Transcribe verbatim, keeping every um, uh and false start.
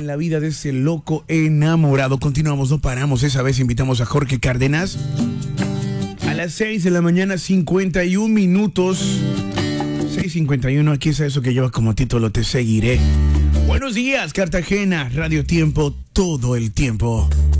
en la vida de ese loco enamorado. Continuamos, no paramos. Esa vez invitamos a Jorge Cárdenas a las seis de la mañana, cincuenta y un minutos. seis cincuenta y uno, aquí es eso que lleva como título Te Seguiré. Buenos días, Cartagena, Radio Tiempo, todo el tiempo.